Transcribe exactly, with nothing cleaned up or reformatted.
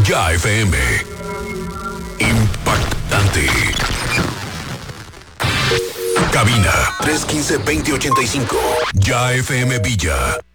Ya F M. Impactante. Cabina tres uno cinco, veinte ochenta y cinco. Ya F M Villa.